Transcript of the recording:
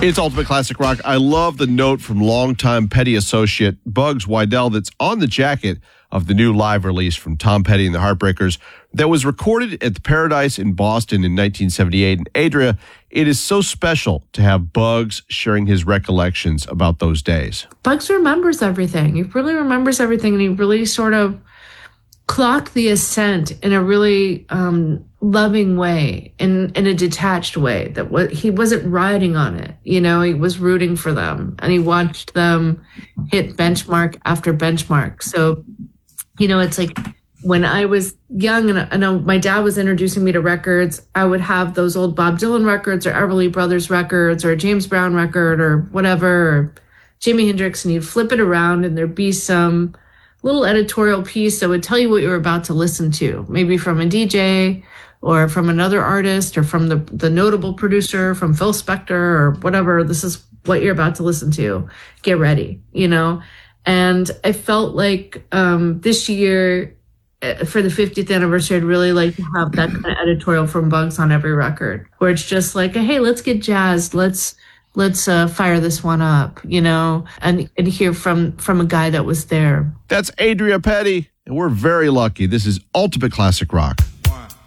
It's Ultimate Classic Rock. I love the note from longtime Petty associate Bugs Wydell that's on the jacket of the new live release from Tom Petty and the Heartbreakers that was recorded at the Paradise in Boston in 1978. And Adria, it is so special to have Bugs sharing his recollections about those days. Bugs remembers everything. He really remembers everything, and he really sort of clocked the ascent in a really loving way, in a detached way, that he wasn't riding on it. You know, he was rooting for them, and he watched them hit benchmark after benchmark. So, you know, it's like when I was young and I know my dad was introducing me to records, I would have those old Bob Dylan records or Everly Brothers records or a James Brown record or whatever, or Jimi Hendrix, and you'd flip it around and there'd be some little editorial piece that would tell you what you were about to listen to, maybe from a DJ or from another artist or from the notable producer, from Phil Spector or whatever. This is what you're about to listen to. Get ready, you know? And I felt like this year, for the 50th anniversary, I'd really like to have that kind of editorial from Bugs on every record, where it's just like, hey, let's get jazzed. Let's fire this one up, you know, and hear from a guy that was there. That's Adria Petty, and we're very lucky. This is Ultimate Classic Rock.